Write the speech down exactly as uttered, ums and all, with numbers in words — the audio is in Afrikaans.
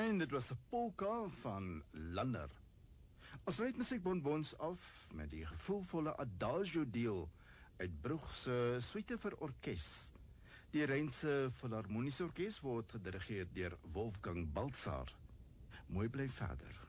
En dit was 'n polka van Lander. Ons sluit musiekbonbons af met die gevoelvolle Adagio deel uit Brugge se suite vir orkes. Die Rynse Filharmoniese Orkees word gedirigeer deur Wolfgang Baltzar. Mooi bly verder.